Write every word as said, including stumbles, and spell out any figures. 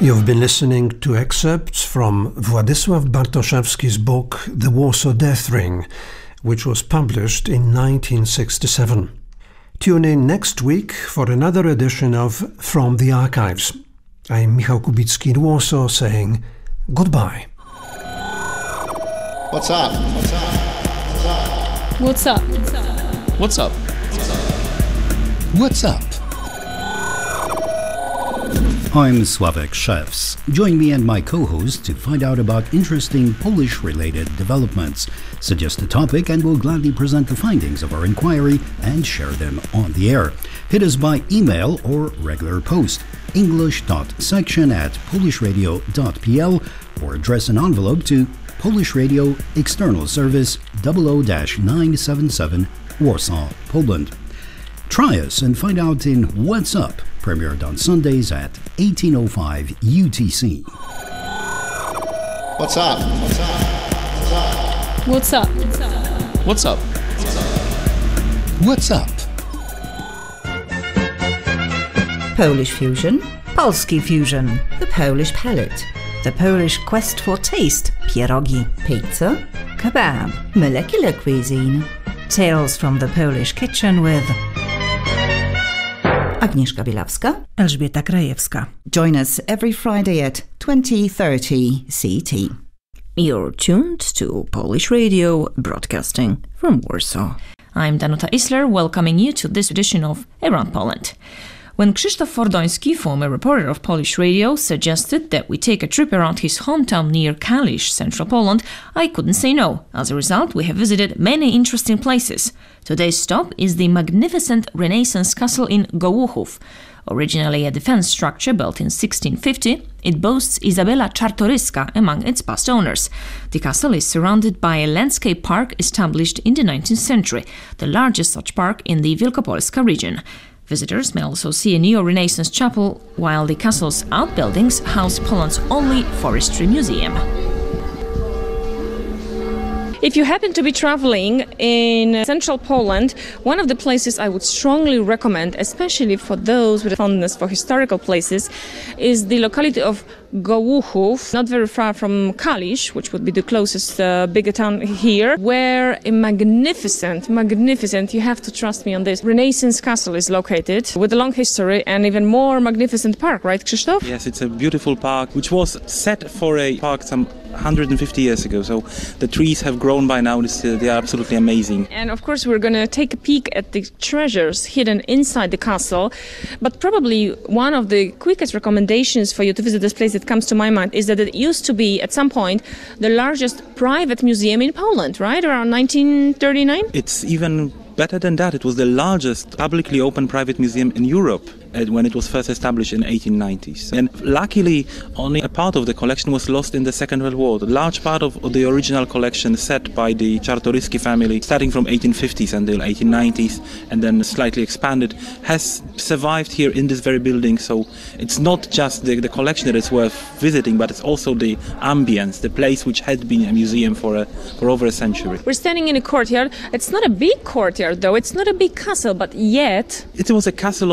You've been listening to excerpts from Władysław Bartoszewski's book The Warsaw Death Ring, which was published in nineteen sixty-seven. Tune in next week for another edition of From the Archives. I'm Michał Kubicki in Warsaw saying goodbye. What's up? What's up? What's up? What's up? What's up? I'm Sławek Szewc. Join me and my co-host to find out about interesting Polish-related developments. Suggest a topic and we'll gladly present the findings of our inquiry and share them on the air. Hit us by email or regular post, english.section at polishradio.pl, or address an envelope to Polish Radio External Service double oh nine seven seven, Warsaw, Poland. Try us and find out in What's Up, premiered on Sundays at eighteen oh five U T C. What's up? What's up? What's up? What's up? What's up? Polish Fusion, Polski Fusion, the Polish Palette, the Polish Quest for Taste, pierogi, pizza, kebab, molecular cuisine, tales from the Polish kitchen with Agnieszka Bielawska, Elżbieta Krajewska. Join us every Friday at twenty thirty C T. You're tuned to Polish Radio, broadcasting from Warsaw. I'm Danuta Isler, welcoming you to this edition of Around Poland. When Krzysztof Fordoński, former reporter of Polish Radio, suggested that we take a trip around his hometown near Kalisz, central Poland, I couldn't say no. As a result, we have visited many interesting places. Today's stop is the magnificent Renaissance castle in Gołuchów. Originally a defense structure built in sixteen fifty, it boasts Izabela Czartoryska among its past owners. The castle is surrounded by a landscape park established in the nineteenth century, the largest such park in the Wielkopolska region. Visitors may also see a neo-Renaissance chapel, while the castle's outbuildings house Poland's only forestry museum. If you happen to be traveling in central Poland, one of the places I would strongly recommend, especially for those with a fondness for historical places, is the locality of Gołuchów, not very far from Kalisz, which would be the closest uh, bigger town here, where a magnificent, magnificent, you have to trust me on this, Renaissance castle is located, with a long history and even more magnificent park, right, Krzysztof? Yes, it's a beautiful park, which was set for a park some one hundred fifty years ago, so the trees have grown by now. They are absolutely amazing. And of course we're going to take a peek at the treasures hidden inside the castle, but probably one of the quickest recommendations for you to visit this place that comes to my mind is that it used to be at some point the largest private museum in Poland, right, around nineteen thirty-nine? It's even better than that. It was the largest publicly open private museum in Europe when it was first established in eighteen nineties. And luckily, only a part of the collection was lost in the Second World War. The large part of the original collection set by the Czartoryski family, starting from eighteen fifties until eighteen nineties, and then slightly expanded, has survived here in this very building. So it's not just the, the collection that is worth visiting, but it's also the ambience, the place which had been a museum for, a, for over a century. We're standing in a courtyard. It's not a big courtyard, though. It's not a big castle, but yet... It was a castle